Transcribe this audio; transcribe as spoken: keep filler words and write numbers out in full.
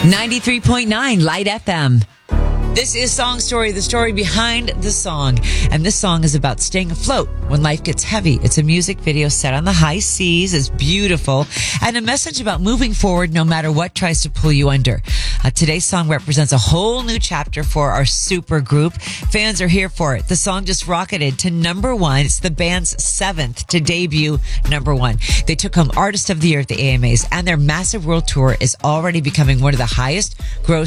ninety-three point nine Light F M. This is Song Story, the story behind the song. And this song is about staying afloat when life gets heavy. It's a music video set on the high seas. It's beautiful. And a message about moving forward no matter what tries to pull you under. Uh, today's song represents a whole new chapter for our super group. Fans are here for it. The song just rocketed to number one. It's the band's seventh to debut number one. They took home Artist of the Year at the A M As, and their massive world tour is already becoming one of the highest gross